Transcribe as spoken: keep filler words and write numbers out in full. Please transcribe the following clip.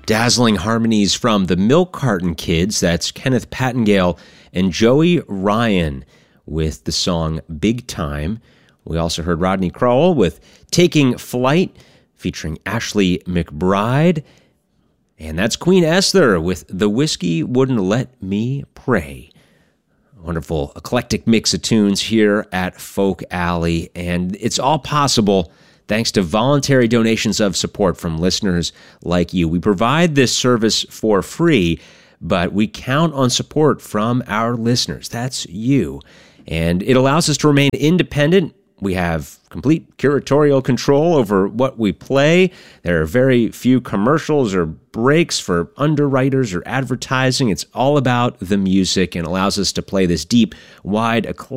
Dazzling harmonies from the Milk Carton Kids. That's Kenneth Pattengale and Joey Ryan with the song Big Time. We also heard Rodney Crowell with Taking Flight, featuring Ashley McBryde. And that's Queen Esther with The Whiskey Wouldn't Let Me Pray. Wonderful eclectic mix of tunes here at Folk Alley. And it's all possible thanks to voluntary donations of support from listeners like you. We provide this service for free, but we count on support from our listeners. That's you. And it allows us to remain independent. We have complete curatorial control over what we play. There are very few commercials or breaks for underwriters or advertising. It's all about the music and allows us to play this deep, wide,